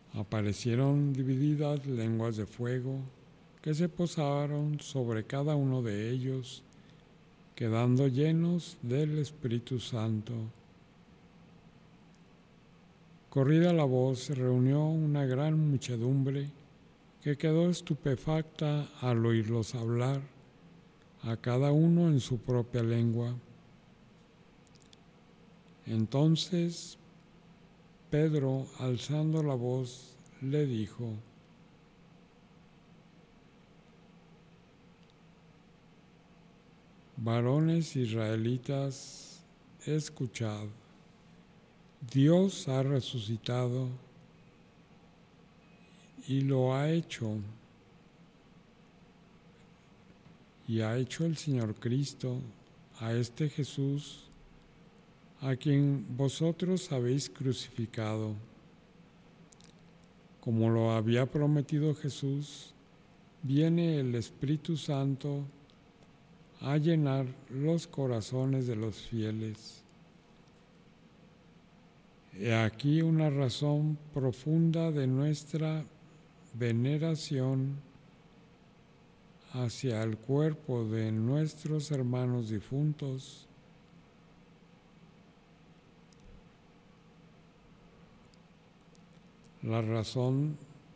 Aparecieron divididas lenguas de fuego que se posaron sobre cada uno de ellos, quedando llenos del Espíritu Santo. Corrida la voz, se reunió una gran muchedumbre que quedó estupefacta al oírlos hablar, a cada uno en su propia lengua. Entonces Pedro, alzando la voz, le dijo: varones israelitas, escuchad, Dios ha resucitado y lo ha hecho, y ha hecho el Señor Cristo, a este Jesús, a quien vosotros habéis crucificado. Como lo había prometido Jesús, viene el Espíritu Santo a llenar los corazones de los fieles. He aquí una razón profunda de nuestra veneración hacia el cuerpo de nuestros hermanos difuntos. La razón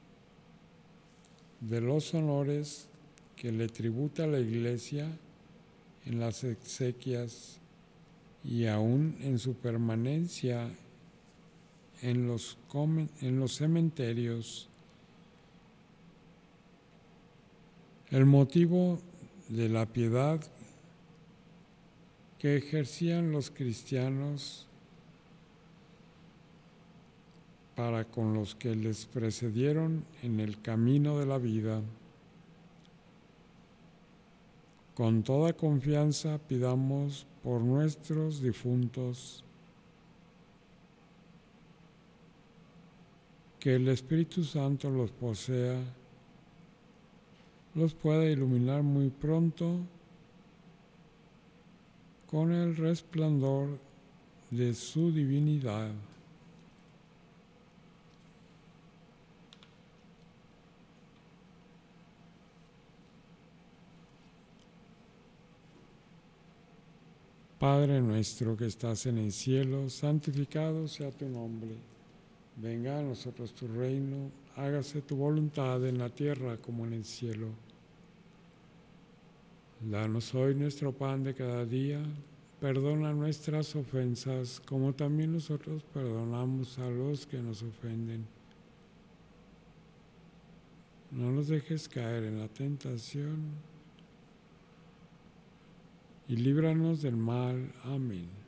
de los honores que le tributa la Iglesia en las exequias y aún en su permanencia en los cementerios. El motivo de la piedad que ejercían los cristianos para con los que les precedieron en el camino de la vida. Con toda confianza pidamos por nuestros difuntos que el Espíritu Santo los posea, los pueda iluminar muy pronto con el resplandor de su divinidad. Padre nuestro que estás en el cielo, santificado sea tu nombre. Venga a nosotros tu reino, hágase tu voluntad en la tierra como en el cielo. Danos hoy nuestro pan de cada día, perdona nuestras ofensas como también nosotros perdonamos a los que nos ofenden. No nos dejes caer en la tentación y líbranos del mal. Amén.